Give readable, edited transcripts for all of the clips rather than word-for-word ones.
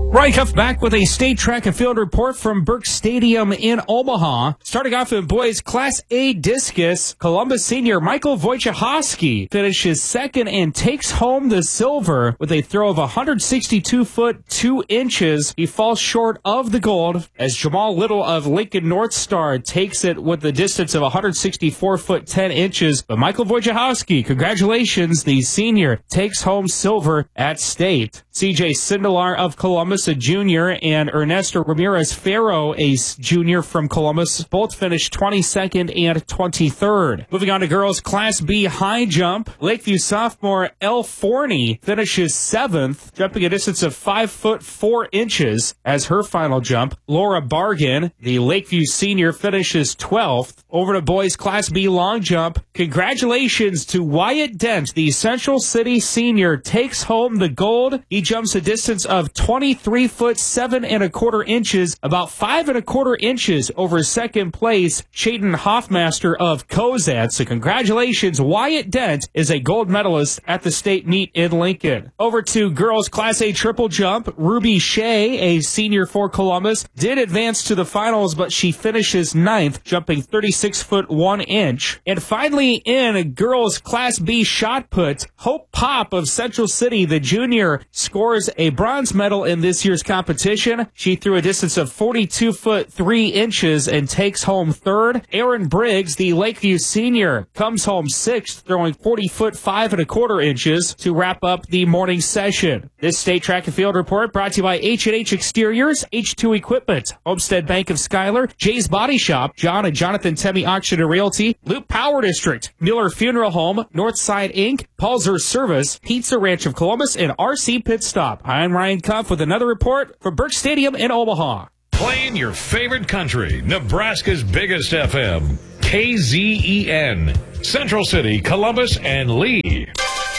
Ryan Cuff back with a state track and field report from Burke Stadium in Omaha. Starting off in boys Class A discus, Columbus senior Michael Wojciechowski finishes second and takes home the silver with a throw of 162 foot 2 inches. He falls short of the gold as Jamal Little of Lincoln North Star takes it with the distance of 164 foot 10 inches. But Michael Wojciechowski, congratulations, the senior takes home silver at state. CJ Sindelar of Columbus, a junior, and Ernesto Ramirez Ferro, a junior from Columbus, both finished 22nd and 23rd. Moving on to girls Class B high jump, Lakeview sophomore Elle Forney finishes 7th, jumping a distance of 5 foot 4 inches as her final jump. Laura Bargan, the Lakeview senior, finishes 12th. Over to boys Class B long jump, congratulations to Wyatt Dent, the Central City senior, takes home the gold. He jumps a distance of 23 foot 7 1/4 inches, about 5 1/4 inches over second place Shaden Hoffmaster of Cozad. So congratulations, Wyatt Dent is a gold medalist at the state meet in Lincoln. Over to girls Class A triple jump, Ruby Shea, a senior for Columbus, did advance to the finals, but she finishes 9th, jumping 36 foot 1 inch. And finally in girls Class B shot put, Hope Pop of Central City, the junior, scores a bronze medal in this year's competition. She threw a distance of 42 foot 3 inches and takes home 3rd. Aaron Briggs, the Lakeview senior, comes home 6th, throwing 40 foot 5 1/4 inches to wrap up the morning session. This state track and field report brought to you by H&H Exteriors, H2 Equipment, Homestead Bank of Schuyler, Jay's Body Shop, John and Jonathan Temme Auction and Realty, Loop Power District, Miller Funeral Home, Northside Inc., Paulzer Service, Pizza Ranch of Columbus, and RC Pit Stop. I'm Ryan Cuff with another report from Burke Stadium in Omaha. Playing your favorite country, Nebraska's biggest FM, KZEN, Central City, Columbus, and Lee.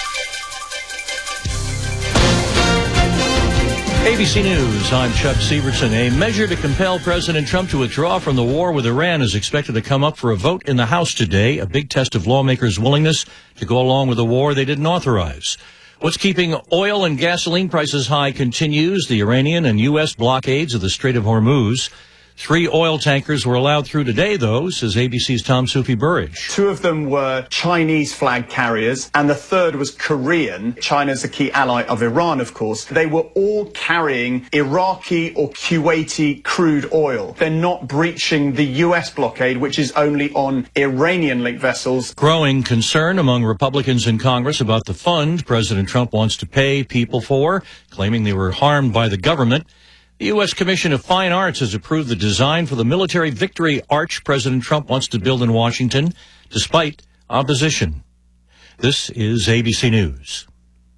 ABC News, I'm Chuck Severson. A measure to compel President Trump to withdraw from the war with Iran is expected to come up for a vote in the House today, a big test of lawmakers' willingness to go along with a war they didn't authorize. What's keeping oil and gasoline prices high continues, the Iranian and U.S. blockades of the Strait of Hormuz. 3 oil tankers were allowed through today, though, says ABC's Tom Sufi-Burridge. 2 of them were Chinese flag carriers, and the 3rd was Korean. China's a key ally of Iran, of course. They were all carrying Iraqi or Kuwaiti crude oil. They're not breaching the U.S. blockade, which is only on Iranian-linked vessels. Growing concern among Republicans in Congress about the fund President Trump wants to pay people for, claiming they were harmed by the government. The U.S. Commission of Fine Arts has approved the design for the military victory arch President Trump wants to build in Washington, despite opposition. This is ABC News.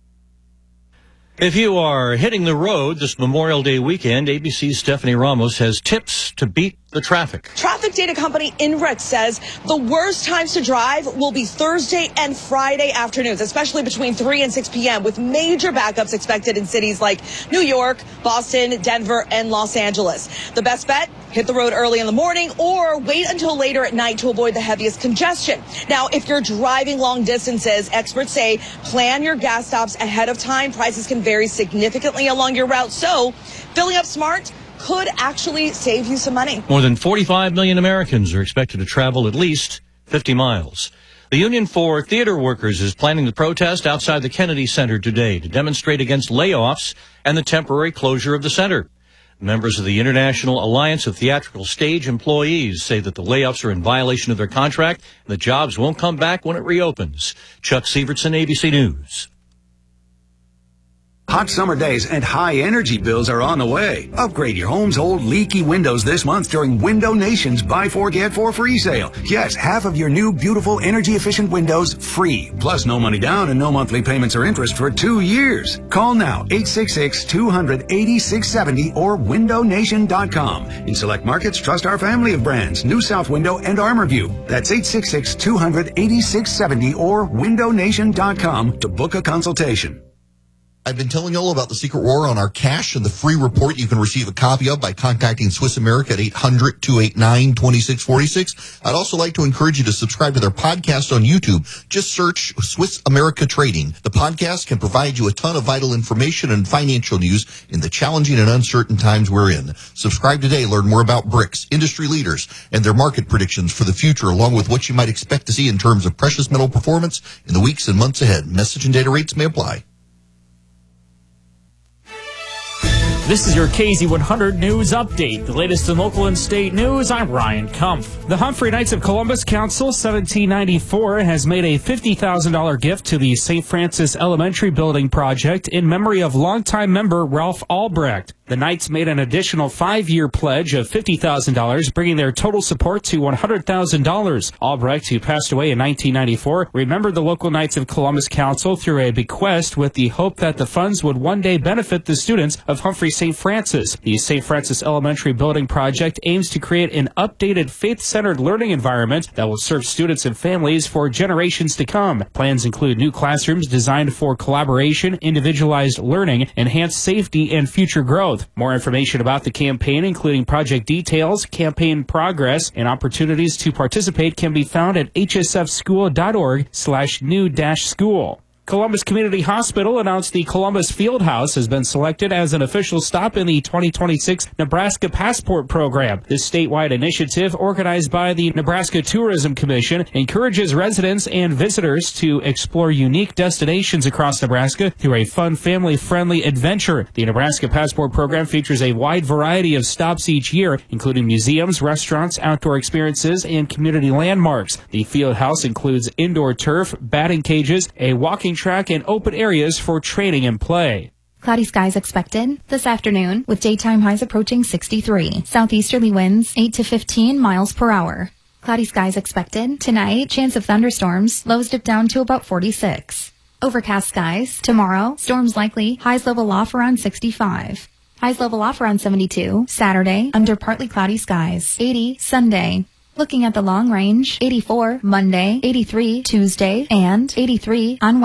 If you are hitting the road this Memorial Day weekend, ABC's Stephanie Ramos has tips to beat the traffic. Traffic data company INRIX says the worst times to drive will be Thursday and Friday afternoons, especially between 3 and 6 p.m., with major backups expected in cities like New York, Boston, Denver, and Los Angeles. The best bet? Hit the road early in the morning or wait until later at night to avoid the heaviest congestion. Now, if you're driving long distances, experts say plan your gas stops ahead of time. Prices can vary significantly along your route, so filling up smart could actually save you some money. More than 45 million Americans are expected to travel at least 50 miles. The Union for Theater Workers is planning to protest outside the Kennedy Center today to demonstrate against layoffs and the temporary closure of the center. Members of the International Alliance of Theatrical Stage Employees say that the layoffs are in violation of their contract and the jobs won't come back when it reopens. Chuck Severson, ABC News. Hot summer days and high energy bills are on the way. Upgrade your home's old leaky windows this month during Window Nation's Buy 4 Get 4 free sale. Yes, half of your new beautiful energy efficient windows free. Plus no money down and no monthly payments or interest for 2 years. Call now 866-200-8670 or windownation.com. In select markets, trust our family of brands, New South Window and ArmorView. That's 866-200-8670 or windownation.com to book a consultation. I've been telling you all about the Secret War on our cash and the free report you can receive a copy of by contacting Swiss America at 800-289-2646. I'd also like to encourage you to subscribe to their podcast on YouTube. Just search Swiss America Trading. The podcast can provide you a ton of vital information and financial news in the challenging and uncertain times we're in. Subscribe today. Learn more about BRICS, industry leaders, and their market predictions for the future, along with what you might expect to see in terms of precious metal performance in the weeks and months ahead. Message and data rates may apply. This is your KZ100 News Update. The latest in local and state news, I'm Ryan Kumpf. The Humphrey Knights of Columbus Council 1794 has made a $50,000 gift to the St. Francis Elementary Building project in memory of longtime member Ralph Albrecht. The Knights made an additional 5-year pledge of $50,000, bringing their total support to $100,000. Albrecht, who passed away in 1994, remembered the local Knights of Columbus Council through a bequest with the hope that the funds would one day benefit the students of Humphrey St. Francis. The St. Francis Elementary Building project aims to create an updated faith-centered learning environment that will serve students and families for generations to come. Plans include new classrooms designed for collaboration, individualized learning, enhanced safety, and future growth. More information about the campaign, including project details, campaign progress, and opportunities to participate can be found at hsfschool.org/new-school. Columbus Community Hospital announced the Columbus Fieldhouse has been selected as an official stop in the 2026 Nebraska Passport Program. This statewide initiative, organized by the Nebraska Tourism Commission, encourages residents and visitors to explore unique destinations across Nebraska through a fun, family-friendly adventure. The Nebraska Passport Program features a wide variety of stops each year, including museums, restaurants, outdoor experiences, and community landmarks. The Fieldhouse includes indoor turf, batting cages, a walking track, and open areas for training and play. Cloudy skies expected this afternoon with daytime highs approaching 63. Southeasterly winds 8 to 15 miles per hour. Cloudy skies expected tonight. Chance of thunderstorms. Lows dip down to about 46. Overcast skies tomorrow. Storms likely. Highs level off around 65. Highs level off around 72. Saturday under partly cloudy skies. 80 Sunday. Looking at the long range, 84 Monday, 83 Tuesday, and 83 on